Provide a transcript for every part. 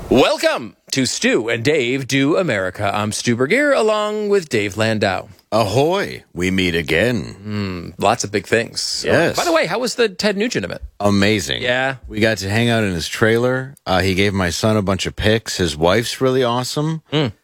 Welcome to Stu and Dave Do America. I'm Stu Bergier along with Dave Landau. Ahoy, we meet again. Lots of big things. Yes. By the way, how was the Ted Nugent event? Amazing. Yeah. We got to hang out in his trailer. He gave my son a bunch of pics. His wife's really awesome.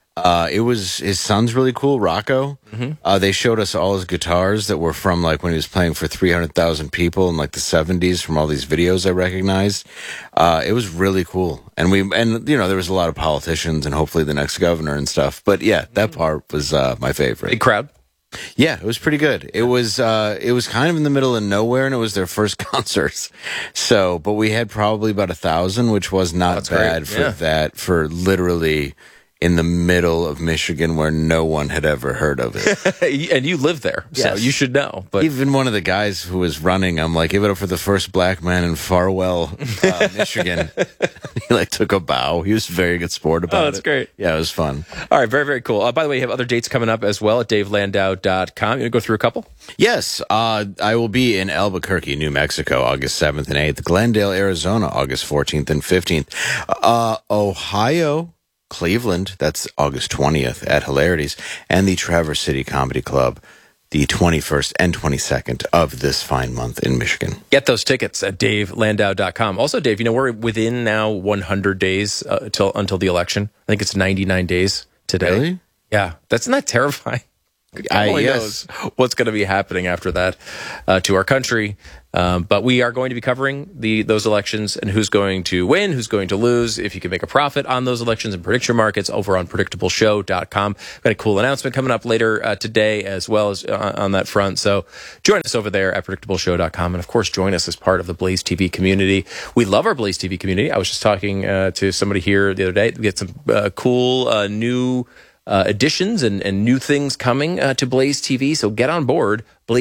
His son's really cool, Rocco. They showed us all his guitars that were from like when he was playing for 300,000 people in like the 70s from all these videos I recognized. It was really cool. And there was a lot of politicians and hopefully the next governor and stuff. But yeah, that part was my favorite. Big crowd. Yeah, it was pretty good. It was kind of in the middle of nowhere, and it was their first concerts. So, but we had probably about 1,000, which was not bad for that, for literally in the middle of Michigan where no one had ever heard of it. And you live there, so you should know. But even one of the guys who was running, I'm like, give it up for the first black man in Farwell, Michigan. He like took a bow. He was a very good sport about it. that's great. Yeah, it was fun. All right, very, very cool. By the way, you have other dates coming up as well at davelandau.com. You want to go through a couple? Yes, I will be in Albuquerque, New Mexico, August 7th and 8th. Glendale, Arizona, August 14th and 15th. Ohio, Cleveland, that's August 20th at Hilarities, and the Traverse City Comedy Club, the 21st and 22nd of this fine month in Michigan. Get those tickets at davelandau.com. Also, Dave, we're within now 100 days until the election. I think it's 99 days today. Really? Yeah. That's not terrifying. God only knows what's going to be happening after that to our country. But we are going to be covering those elections and who's going to win, who's going to lose, if you can make a profit on those elections and predict your markets over on predictableshow.com. We've got a cool announcement coming up later today as well as on that front. So join us over there at predictableshow.com. And, of course, join us as part of the Blaze TV community. We love our Blaze TV community. I was just talking to somebody here the other day. We get some cool new additions and new things coming to Blaze TV. So get on board,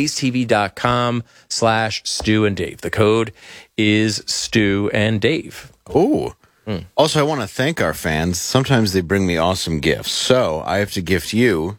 blazetv.com/Stu and Dave. The code is Stu and Dave. Oh. Also, I want to thank our fans. Sometimes they bring me awesome gifts. So I have to gift you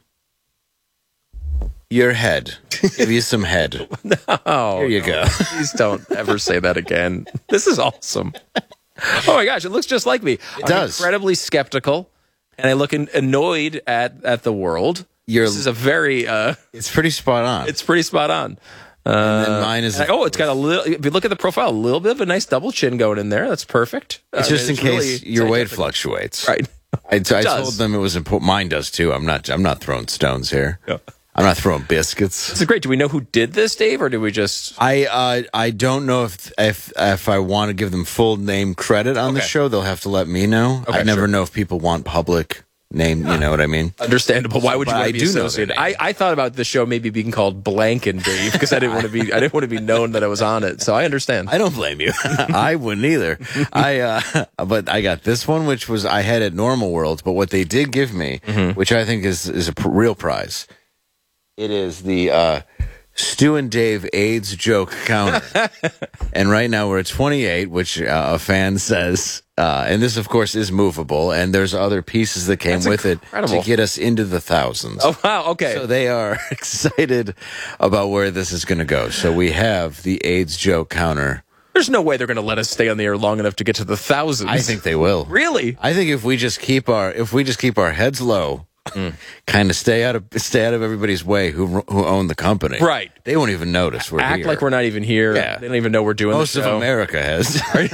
your head. Give you some head. No. Here you go. Please don't ever say that again. This is awesome. Oh my gosh, it looks just like me. It does. Incredibly skeptical. And I look annoyed at the world. This is a very... it's pretty spot on. It's pretty spot on. And then mine is... it's got a little... If you look at the profile, a little bit of a nice double chin going in there. That's perfect. It's just in case your weight fluctuates. Right. I told them it was important. Mine does too. I'm not throwing stones here. Yeah. I'm not throwing biscuits. This is great. Do we know who did this, Dave, or do we just... I don't know if I want to give them full name credit on the show. They'll have to let me know. I never know if people want public name. You know what I mean? Understandable. Why would you want to be associated? I thought about the show maybe being called Blank and Dave because I didn't want to be known that I was on it. So I understand. I don't blame you. I wouldn't either. But I got this one, which was I had at Normal World. But what they did give me, which I think is a real prize. It is the Stu and Dave AIDS joke counter. And right now we're at 28, which a fan says, and this, of course, is movable, and there's other pieces that came with it to get us into the thousands. Oh, wow, okay. So they are excited about where this is going to go. So we have the AIDS joke counter. There's no way they're going to let us stay on the air long enough to get to the thousands. I think they will. Really? I think if we just keep our heads low, kind of stay out of everybody's way who own the company. Right. They won't even notice we're here. Act like we're not even here. Yeah. They don't even know we're doing Most the show. of America has. Right?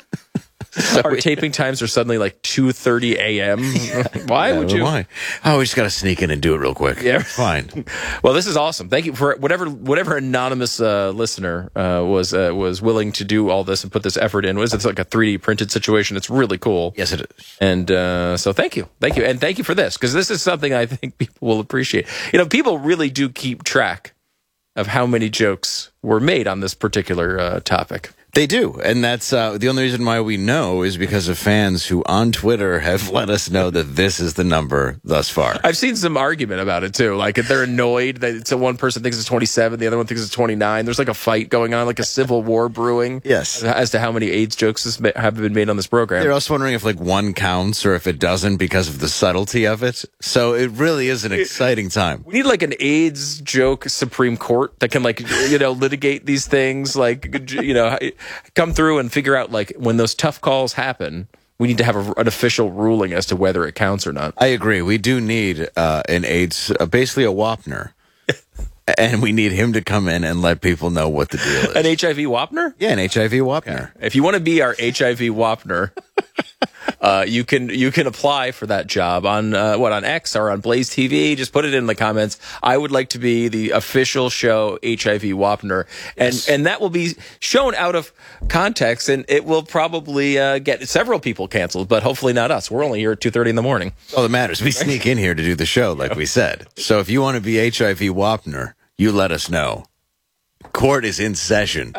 Our taping times are suddenly like 2:30 a.m. Why would you? Why? Oh, we just got to sneak in and do it real quick. Yeah. Fine. Well, this is awesome. Thank you for whatever anonymous listener was willing to do all this and put this effort in. It's like a 3D printed situation. It's really cool. Yes, it is. And so thank you. And thank you for this, because this is something I think people will appreciate. People really do keep track of how many jokes were made on this particular topic. They do, and that's the only reason why we know is because of fans who on Twitter have let us know that this is the number thus far. I've seen some argument about it too. Like they're annoyed that one person thinks it's 27, the other one thinks it's 29. There's like a fight going on, like a civil war brewing. Yes, as to how many AIDS jokes have been made on this program. They're also wondering if like one counts or if it doesn't because of the subtlety of it. So it really is an exciting time. We need like an AIDS joke Supreme Court that can litigate these things, come through and figure out like when those tough calls happen, we need to have an official ruling as to whether it counts or not. I agree. We do need an AIDS, basically a Wapner. And we need him to come in and let people know what the deal is. An HIV Wapner? Yeah, an HIV Wapner. Okay. If you want to be our HIV Wapner, you can apply for that job on on X or on Blaze TV. Just put it in the comments. I would like to be the official show HIV Wapner, and that will be shown out of context, and it will probably get several people canceled, but hopefully not us. We're only here at 2:30 in the morning. All that matters. We sneak in here to do the show, like we said. So if you want to be HIV Wapner, you let us know. Court is in session.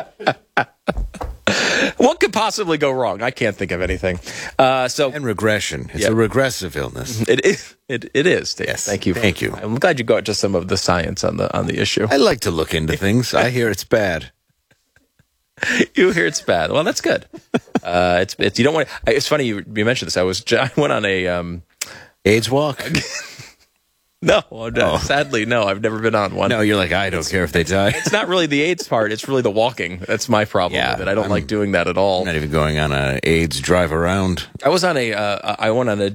What could possibly go wrong? I can't think of anything. And regression. It's a regressive illness. It is. It is. Dave. Yes. Thank you. Thank you. I'm glad you got to some of the science on the issue. I like to look into things. I hear it's bad. You hear it's bad. Well, that's good. It's you don't want. It's funny you mentioned this. I went on a AIDS walk. No, sadly, no. I've never been on one. No, you're like, I don't care if they die. It's not really the AIDS part. It's really the walking. That's my problem with it. I don't like doing that at all. I'm not even going on an AIDS drive around. I was on I went on a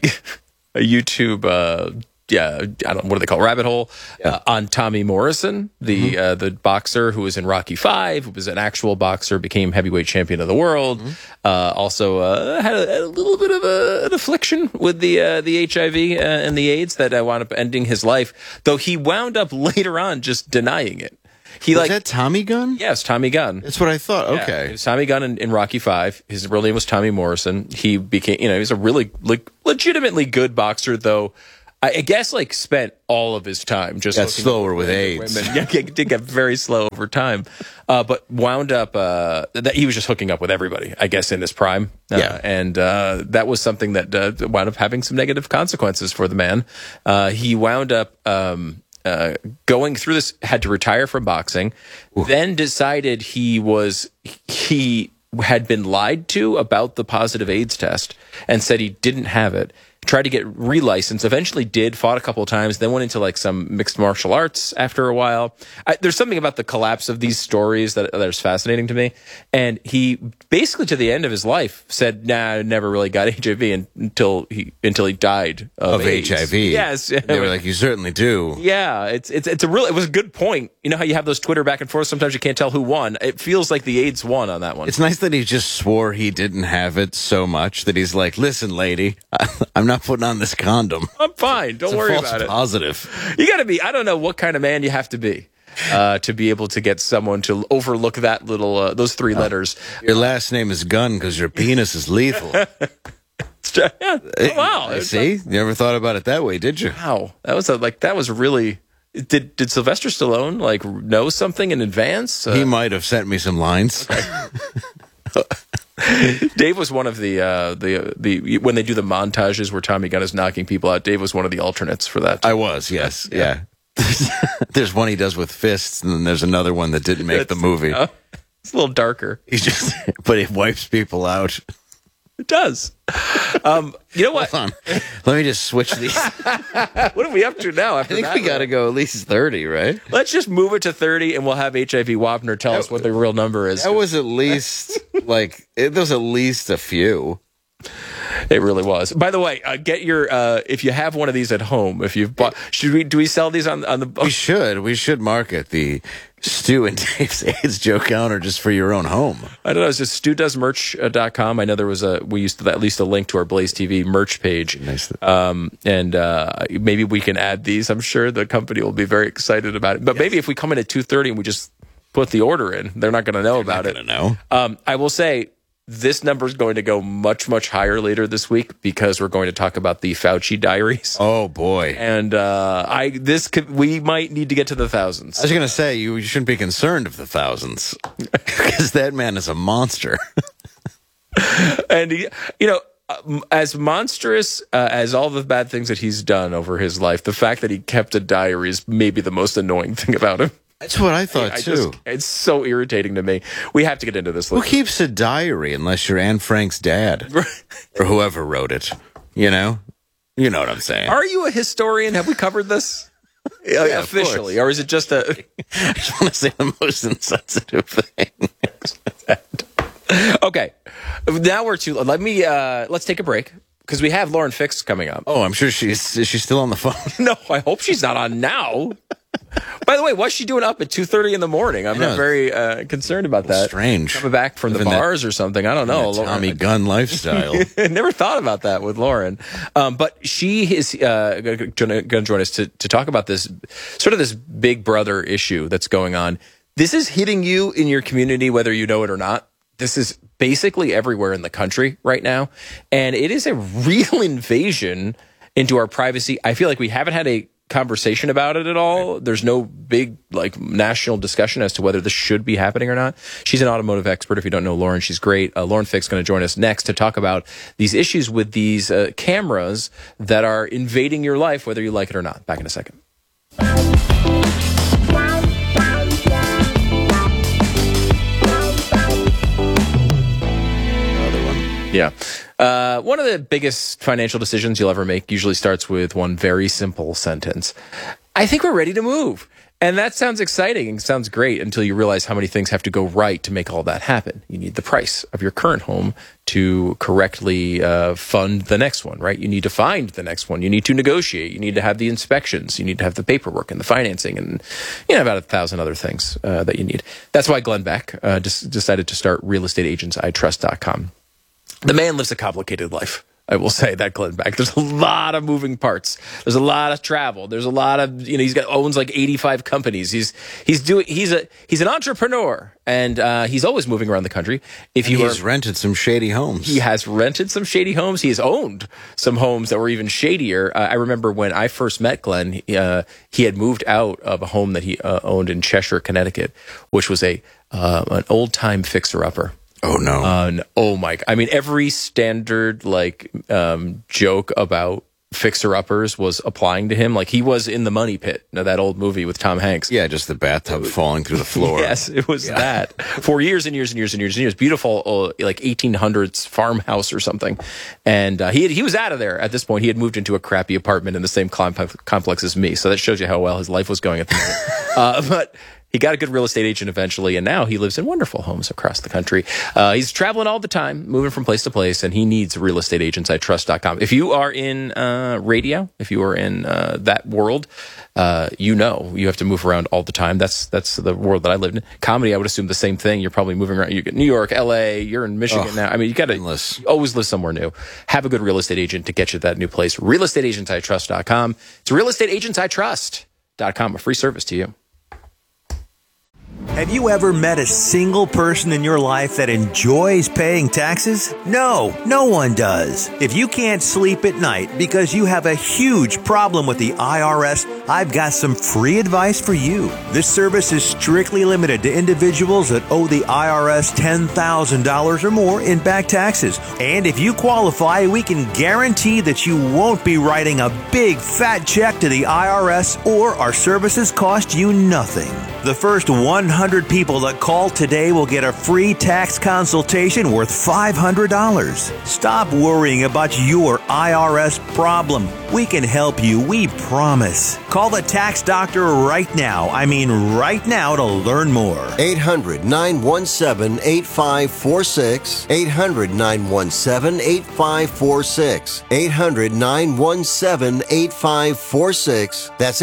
YouTube, I don't, what do they call it? Rabbit hole on Tommy Morrison, the boxer who was in Rocky V, who was an actual boxer, became heavyweight champion of the world. Also had a little bit of an affliction with the HIV and the AIDS that wound up ending his life. Though he wound up later on just denying it. Was that Tommy Gunn? Yes, Tommy Gunn. That's what I thought. Yeah, okay. It was Tommy Gunn in Rocky V. His real name was Tommy Morrison. He became, he was a really legitimately good boxer, though. I guess spent all of his time just got slower with AIDS. Women. Yeah, it did get very slow over time, but wound up that he was just hooking up with everybody. I guess in his prime, and that was something that wound up having some negative consequences for the man. He wound up going through this, had to retire from boxing, then decided he had been lied to about the positive AIDS test and said he didn't have it. Tried to get relicensed, eventually did, fought a couple of times, then went into some mixed martial arts after a while. There's something about the collapse of these stories that is fascinating to me. And he basically, to the end of his life, said, nah, I never really got HIV until he died of AIDS. HIV. Yes. They were like, you certainly do. Yeah, it was a good point. You know how you have those Twitter back and forth, sometimes you can't tell who won. It feels like the AIDS won on that one. It's nice that he just swore he didn't have it so much that he's like, listen, lady, I'm not putting on this condom. I'm fine. Don't worry about it. Positive. You got to be, I don't know what kind of man you have to be able to get someone to overlook that little, those three letters. Your last name is Gunn because your penis is lethal. Yeah. Oh, wow. See? You never thought about it that way, did you? Wow. That was really, did Sylvester Stallone know something in advance? He might have sent me some lines. Okay. Dave was one of the when they do the montages where Tommy Gunn is knocking people out. Dave was one of the alternates for that. I was, yes, yeah. There's one he does with fists, and then there's another one that didn't make the movie. It's a little darker. But it wipes people out. It does. You know what? Hold on. Let me just switch these. What are we up to now? I think we got to go at least 30, right? Let's just move it to 30, and we'll have HIV Wapner tell us what the real number is. That was at least there was at least a few. It really was. By the way, get your if you have one of these at home. If you've bought, do we sell these on the? We should market the Stu and Dave's AIDS joke counter just for your own home. I don't know. It's just StuDoesMerch.com. I know there was we used to at least a link to our Blaze TV merch page. Nice. And maybe we can add these. I'm sure the company will be very excited about it. But maybe if we come in at 2:30 and we just put the order in, they're not going to know about it. Know. I will say, this number is going to go much, much higher later this week because we're going to talk about the Fauci diaries. Oh boy! And we might need to get to the thousands. I was going to say you shouldn't be concerned of the thousands because that man is a monster. And as monstrous as all the bad things that he's done over his life, the fact that he kept a diary is maybe the most annoying thing about him. That's what I thought, too. It's so irritating to me. We have to get into this. Who keeps a diary unless you're Anne Frank's dad? Or whoever wrote it. You know what I'm saying. Are you a historian? Have we covered this? Yeah, officially? Or is it just a... I just want to say the most insensitive thing. Okay, now let's take a break because we have Lauren Fix coming up. Oh, I'm sure is she still on the phone? No, I hope she's not on now. By the way, what's she doing up at 2:30 in the morning? I'm not very concerned about that. Strange. Coming back from the bars or something. I don't know. Tommy gun lifestyle. Never thought about that with Lauren. But she is going to join us to talk about this big brother issue that's going on. This is hitting you in your community, whether you know it or not. This is basically everywhere in the country right now. And it is a real invasion into our privacy. I feel like we haven't had a conversation about it at all. There's no big national discussion as to whether this should be happening or not. She's an automotive expert. If you don't know Lauren, she's great. Lauren Fix is going to join us next to talk about these issues with these cameras that are invading your life, whether you like it or not. Back in a second. Yeah. One of the biggest financial decisions you'll ever make usually starts with one very simple sentence. I think we're ready to move. And that sounds exciting and sounds great until you realize how many things have to go right to make all that happen. You need the price of your current home to correctly fund the next one, right? You need to find the next one. You need to negotiate. You need to have the inspections. You need to have the paperwork and the financing and about 1,000 other things that you need. That's why Glenn Beck decided to start realestateagentsitrust.com. The man lives a complicated life. I will say that, Glenn Beck. There's a lot of moving parts. There's a lot of travel. There's a lot of owns 85 companies. He's an entrepreneur, and he's always moving around the country. He's rented some shady homes. He has rented some shady homes. He has owned some homes that were even shadier. I remember when I first met Glenn, he had moved out of a home that he owned in Cheshire, Connecticut, which was an old time fixer upper. Oh no! Oh my! I mean, every standard joke about fixer-uppers was applying to him. Like he was in The Money Pit, that old movie with Tom Hanks. Yeah, just the bathtub falling through the floor. Yes, it was that for years and years and years and years and years. Beautiful, 1800s farmhouse or something. And he was out of there at this point. He had moved into a crappy apartment in the same complex as me. So that shows you how well his life was going at the moment. But he got a good real estate agent eventually, and now he lives in wonderful homes across the country. He's traveling all the time, moving from place to place, and he needs realestateagentsitrust.com. If you are in radio, if you are in that world, you have to move around all the time. That's the world that I lived in. Comedy, I would assume the same thing. You're probably moving around. You get New York, LA, you're in Michigan now. I mean, you got to always live somewhere new. Have a good real estate agent to get you to that new place. Realestateagentsitrust.com. It's realestateagentsitrust.com, a free service to you. Have you ever met a single person in your life that enjoys paying taxes? No one does. If you can't sleep at night because you have a huge problem with the IRS, I've got some free advice for you. This service is strictly limited to individuals that owe the IRS $10,000 or more in back taxes. And if you qualify, we can guarantee that you won't be writing a big fat check to the IRS, or our services cost you nothing. The first 100 people that call today will get a free tax consultation worth $500. Stop worrying about your IRS problem. We can help you, we promise. Call the tax doctor right now. I mean right now to learn more. 800-917-8546. 800-917-8546. 800-917-8546. That's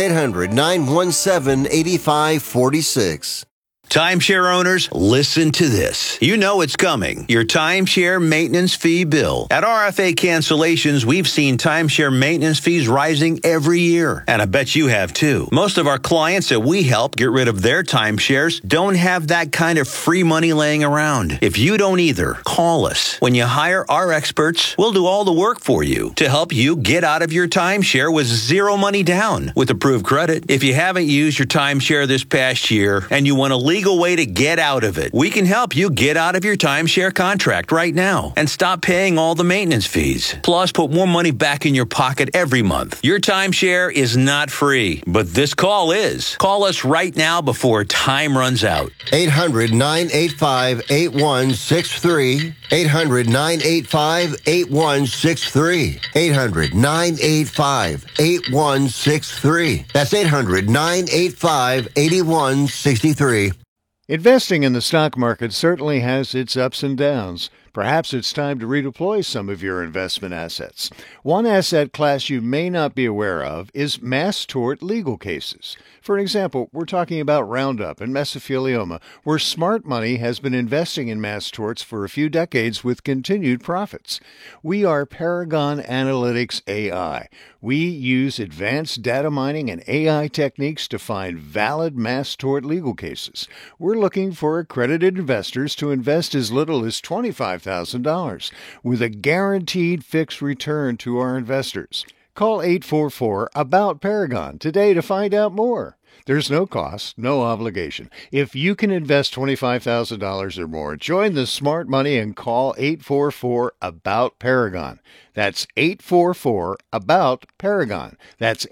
800-917-8546. Timeshare owners, listen to this. You know it's coming. Your timeshare maintenance fee bill. At RFA Cancellations, we've seen timeshare maintenance fees rising every year. And I bet you have too. Most of our clients that we help get rid of their timeshares don't have that kind of free money laying around. If you don't either, call us. When you hire our experts, we'll do all the work for you to help you get out of your timeshare with zero money down with approved credit. If you haven't used your timeshare this past year and you want to leave way to get out of it, we can help you get out of your timeshare contract right now and stop paying all the maintenance fees. Plus, put more money back in your pocket every month. Your timeshare is not free, but this call is. Call us right now before time runs out. 800-985-8163. 800-985-8163. 800-985-8163. That's 800-985-8163. Investing in the stock market certainly has its ups and downs. Perhaps it's time to redeploy some of your investment assets. One asset class you may not be aware of is mass tort legal cases. For example, we're talking about Roundup and mesothelioma, where smart money has been investing in mass torts for a few decades with continued profits. We are Paragon Analytics AI. We use advanced data mining and AI techniques to find valid mass tort legal cases. We're looking for accredited investors to invest as little as $25,000 with a guaranteed fixed return to our investors. Call 844-ABOUT-PARAGON today to find out more. There's no cost, no obligation. If you can invest $25,000 or more, join the smart money and call 844-ABOUT-PARAGON. That's 844-ABOUT-PARAGON. That's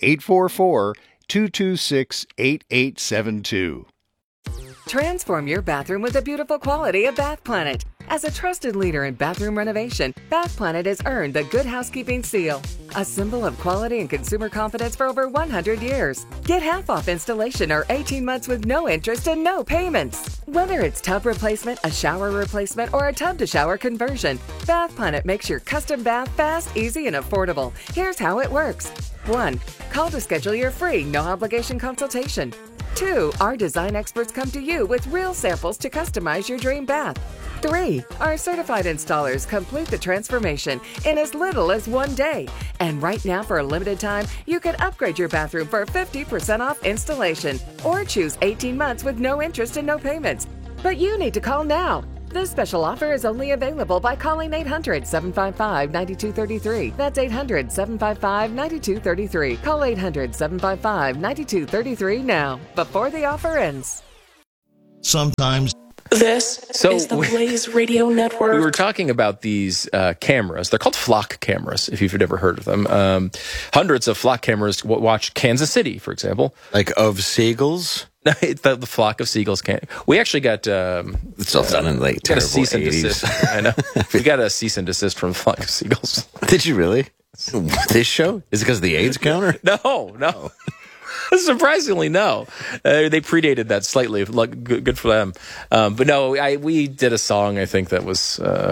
844-226-8872. Transform your bathroom with the beautiful quality of Bath Planet. As a trusted leader in bathroom renovation, Bath Planet has earned the Good Housekeeping seal, a symbol of quality and consumer confidence for over 100 years. Get half off installation or 18 months with no interest and no payments. Whether it's tub replacement, a shower replacement, or a tub-to-shower conversion, Bath Planet makes your custom bath fast, easy, and affordable. Here's how it works. 1. Call to schedule your free, no-obligation consultation. 2. Our design experts come to you with real samples to customize your dream bath. 3. Our certified installers complete the transformation in as little as 1 day. And right now, for a limited time, you can upgrade your bathroom for 50% off installation or choose 18 months with no interest and no payments. But you need to call now. This special offer is only available by calling 800-755-9233. That's 800-755-9233. Call 800-755-9233 now, before the offer ends. Sometimes. This is the Blaze Radio Network. We were talking about these cameras. They're called flock cameras, if you've never heard of them. Hundreds of flock cameras watch Kansas City, for example. Like of seagulls? the flock of seagulls. We actually got... it's all done in late terrible 80s. I know. We got a cease and desist from the flock of seagulls. Did you really? This show? Is it because of the AIDS counter? No. Surprisingly, no. They predated that slightly. Good for them. But no, we did a song, I think, that was